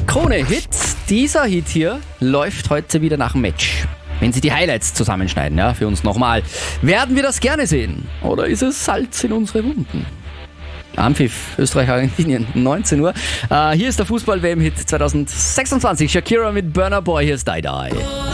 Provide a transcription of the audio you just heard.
Krone Hits. Dieser Hit hier läuft heute wieder nach dem Match. Wenn Sie die Highlights zusammenschneiden, ja, für uns nochmal. Werden wir das gerne sehen? Oder ist es Salz in unsere Wunden? Anpfiff, Österreich-Argentinien, 19 Uhr. Hier ist der Fußball-WM-Hit 2026. Shakira mit Burna Boy, hier ist Die Die.